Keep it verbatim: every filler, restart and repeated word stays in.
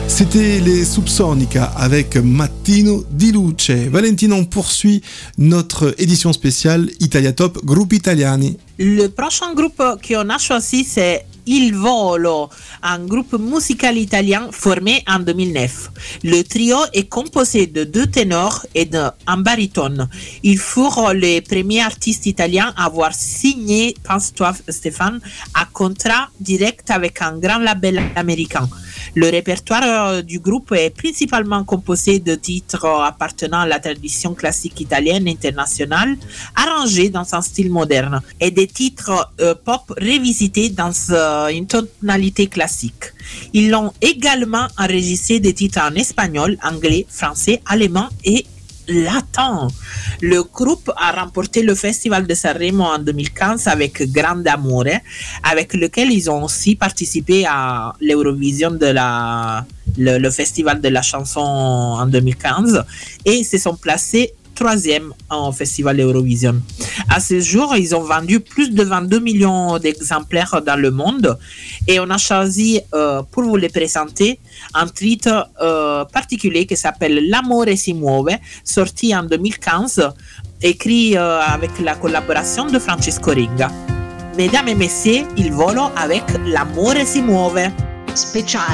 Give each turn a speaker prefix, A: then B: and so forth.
A: C'était les Subsonica avec Mattino di Luce. Valentina, on poursuit notre édition spéciale Italia Top Groupe Italiani.
B: Le prochain groupe qu'on a choisi, c'est Il Volo, un groupe musical italien formé en deux mille neuf. Le trio est composé de deux ténors et d'un baryton. Ils furent les premiers artistes italiens à avoir signé, pense-toi Stéphane, un contrat direct avec un grand label américain. Le répertoire du groupe est principalement composé de titres appartenant à la tradition classique italienne internationale, arrangés dans un style moderne, et des titres euh, pop révisités dans euh, une tonalité classique. Ils ont également enregistré des titres en espagnol, anglais, français, allemand et latin. Le groupe a remporté le Festival de Sanremo en deux mille quinze avec Grande Amore, avec lequel ils ont aussi participé à l'Eurovision de la, le, le Festival de la chanson en deux mille quinze et se sont placés troisième en Festival Eurovision. À ce jour, ils ont vendu plus de vingt-deux millions d'exemplaires dans le monde et on a choisi euh, pour vous les présenter un titre euh, particulier qui s'appelle L'amore si muove, sorti en deux mille quinze, écrit euh, avec la collaboration de Francesco Ringa. Mesdames et messieurs, Il Volo avec L'amore si muove.
C: Speciale